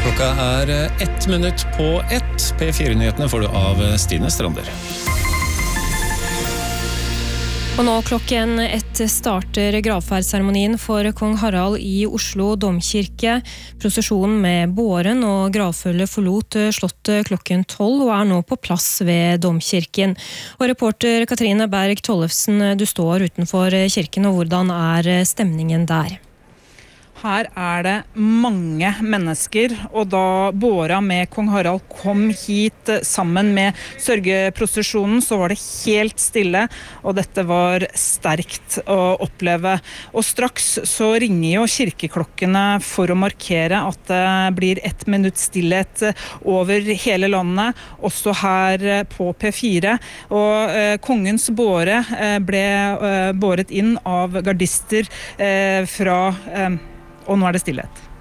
Klokka 1 minutt på 1. P4-nyhetene får du av Stine Strander. Og nå klokken 1 starter gravferdsseremonien for kong Harald i Oslo domkirke. Prosesjonen med båren og gravfølge forlot slottet klokken 12 og nå på plass ved domkirken. Og reporter Katrine Berg Tollefsen, du står utenfor kirken, og hvordan stemningen der? Her det mange mennesker, og da båra med kong Harald kom hit sammen med sørgeprosesjonen, så var det helt stille, og dette var sterkt å oppleve. Og straks så ringer jo kirkeklokkene for å markere at det blir 1 minutt stillhet over hele landet, også her på P4. Og kongens båre ble båret inn av gardister fra og nå det stillhet.